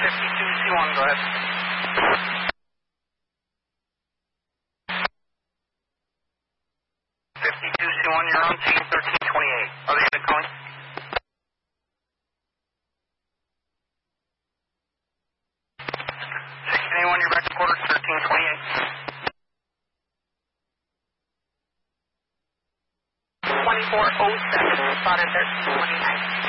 52C1, go ahead. 52C1, you're on scene 1328. Other unit calling? Anyone, you're back to quarters 1328. 2407, spotted 1329.